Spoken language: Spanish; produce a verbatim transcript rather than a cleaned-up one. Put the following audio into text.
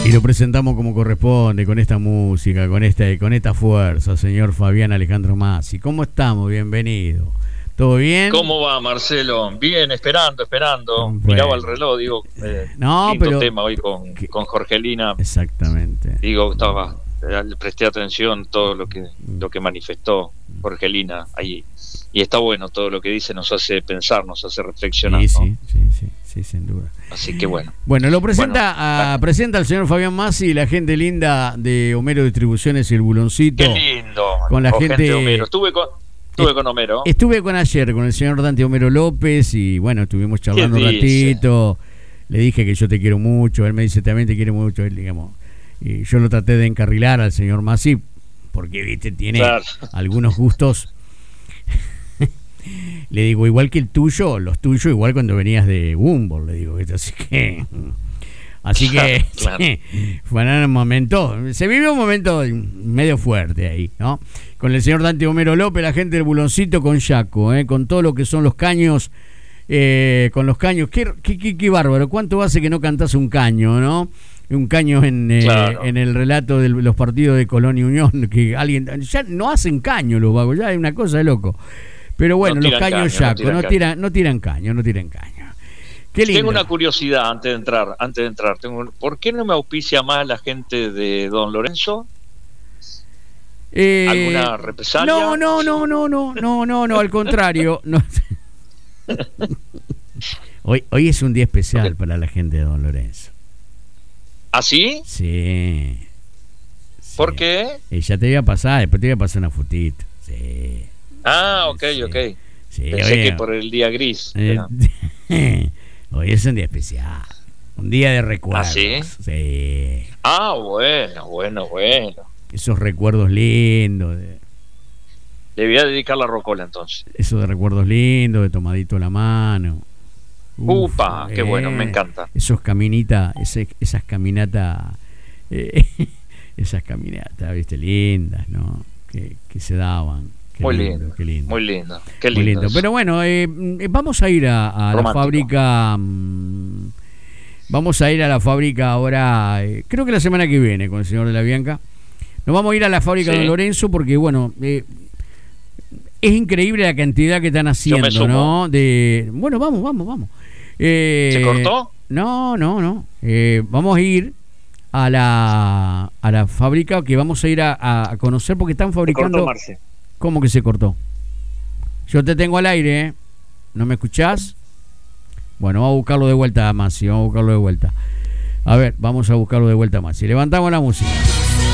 Y lo presentamos como corresponde, con esta música, con esta, con esta fuerza, señor Fabián Alejandro Massi. ¿Cómo estamos? Bienvenido. ¿Todo bien? ¿Cómo va, Marcelo? Bien, esperando, esperando. Bueno. Miraba el reloj, digo, eh, no, lindo pero tema hoy con, con Jorgelina. Exactamente. Digo, estaba, le presté atención a todo lo que, lo que manifestó Jorgelina ahí. Y está bueno, todo lo que dice nos hace pensar, nos hace reflexionar. Sí, ¿no? sí, sí, sí, sí, sin duda. Así que bueno. Bueno, lo presenta, Bueno, a, presenta al señor Fabián Massi, la gente linda de Homero Distribuciones y el Buloncito. Qué lindo. Con la gente, gente de Homero. Estuve con, estuve con Homero. Estuve con ayer, con el señor Dante Homero López, y bueno, estuvimos charlando un ratito. Le dije que yo te quiero mucho, él me dice también te quiero mucho, él, digamos. Y yo lo traté de encarrilar al señor Massi, porque viste, tiene claro. algunos gustos. Le digo, igual que el tuyo, los tuyos, igual cuando venías de Humboldt, le digo, así que así que claro. sí, fueron un momento, se vivió un momento medio fuerte ahí, ¿no? Con el señor Dante Homero López, la gente del Buloncito, con Yaco, ¿eh? Con todo lo que son los caños, eh, con los caños, qué, qué, qué, qué bárbaro, cuánto hace que no cantás un caño, ¿no? Un caño en, eh, claro. en el relato de los partidos de Colón y Unión, que alguien, ya no hacen caño los vagos, ya es una cosa de loco. Pero bueno, no los caños Yaco, no, no, tiran, no tiran caño, no tiran caño. Qué lindo. Tengo una curiosidad antes de entrar, antes de entrar, tengo, ¿por qué no me auspicia más la gente de Don Lorenzo? Eh, ¿Alguna represalia? No, no, no, no, no, no, no, no, al contrario. No. Hoy, hoy es un día especial okay. para la gente de Don Lorenzo. ¿Ah, sí? Sí. sí. ¿Por qué? Eh, ya te voy a pasar, después te voy a pasar una fotito. Sí. Ah, ok, sí, ok. Sí, Pensé oye, que por el día gris. Eh, hoy es un día especial. Un día de recuerdos. ¿Ah, sí? Sí. Ah, bueno, bueno, bueno. Esos recuerdos lindos. De... Le voy a dedicar la rocola entonces. Esos de recuerdos lindos, de tomadito la mano. Uf, Upa, qué eh, bueno, me encanta. Esos caminitas, ese, esas caminatas, eh, esas caminatas, viste, lindas, ¿no? Que, que se daban. Qué muy lindo, lindo, qué lindo. Muy lindo. Qué lindo. Muy lindo. Pero bueno, eh, vamos a ir a, a la fábrica. Mmm, vamos a ir a la fábrica ahora, eh, creo que la semana que viene, con el señor de la Bianca. Nos vamos a ir a la fábrica sí. de Lorenzo porque, bueno, eh, es increíble la cantidad que están haciendo, ¿no? De, bueno, vamos, vamos, vamos. Eh, ¿Se cortó? No, no, no. Eh, vamos a ir a la a la fábrica que vamos a ir a, a conocer porque están fabricando. Se cortó, Marce. ¿Cómo que se cortó? Yo te tengo al aire, ¿eh? ¿No me escuchás? Bueno, vamos a buscarlo de vuelta, Masi. Vamos a buscarlo de vuelta. A ver, vamos a buscarlo de vuelta, Masi. Levantamos la música.